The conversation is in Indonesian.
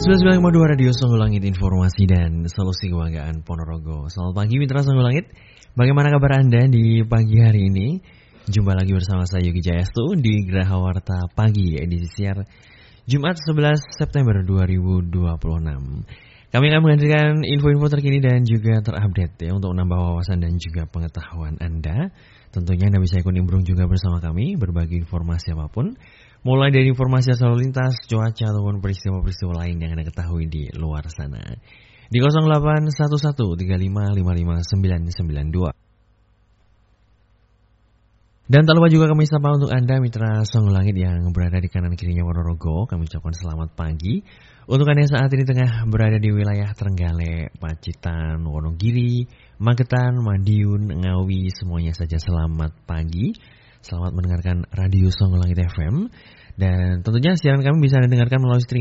99,2 Radio Songo Langit, informasi dan solusi kebanggaan Ponorogo. Selamat pagi mitra Songo Langit. Bagaimana kabar Anda di pagi hari ini? Jumpa lagi bersama saya Yogi Jayastu di Geraha Warta Pagi edisi siar Jumat 11 September 2026. Kami akan menghadirkan info-info terkini dan juga terupdate ya untuk menambah wawasan dan juga pengetahuan Anda. Tentunya Anda bisa ikut nimbrung juga bersama kami berbagi informasi apapun. Mulai dari informasi lalu lintas, cuaca, ataupun peristiwa-peristiwa lain yang Anda ketahui di luar sana. Di 081135555992. Dan tak lupa juga kami sapa untuk Anda mitra Songo Langit yang berada di kanan kirinya Ponorogo. Kami ucapkan selamat pagi. Untuk Anda yang saat ini tengah berada di wilayah Trenggalek, Pacitan, Wonogiri, Magetan, Madiun, Ngawi, semuanya saja selamat pagi. Selamat mendengarkan Radio Songo Langit FM. Dan tentunya siaran kami bisa Anda dengarkan melalui streaming